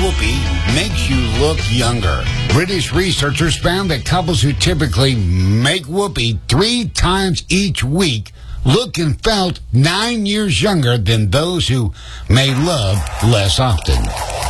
whoopee makes you look younger. British researchers found that couples who typically make whoopee 3 times each week look and felt 9 years younger than those who made love less often.